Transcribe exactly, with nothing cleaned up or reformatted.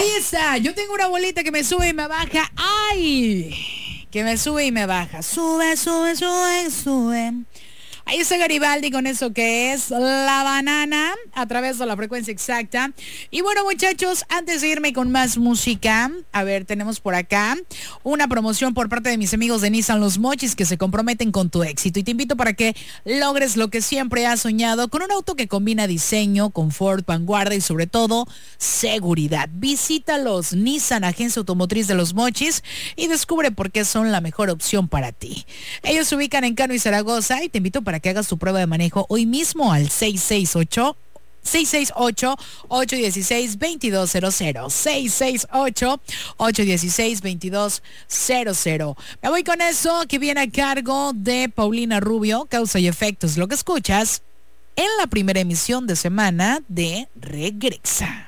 Ahí está, yo tengo una bolita que me sube y me baja. ¡Ay! Que me sube y me baja. Sube, sube, sube, sube. Ahí está Garibaldi con eso que es La Banana a través de la frecuencia exacta. Y bueno, muchachos, antes de irme con más música, a ver, tenemos por acá una promoción por parte de mis amigos de Nissan Los Mochis que se comprometen con tu éxito. Y te invito para que logres lo que siempre has soñado con un auto que combina diseño, confort, vanguardia y sobre todo seguridad. Visítalos, Nissan, agencia automotriz de Los Mochis, y descubre por qué son la mejor opción para ti. Ellos se ubican en Cano y Zaragoza y te invito para que hagas tu prueba de manejo hoy mismo al seis seis ocho, seis seis ocho, ocho uno seis, dos dos cero cero. seis seis ocho, ocho uno seis, dos dos cero cero. Me voy con eso que viene a cargo de Paulina Rubio, Causa y Efectos. Lo que escuchas en la primera emisión de semana de Regresa.